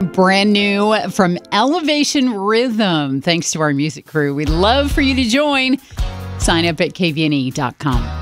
Brand new from Elevation Rhythm. Thanks to our music crew. We'd love for you to join. Sign up at kvne.com.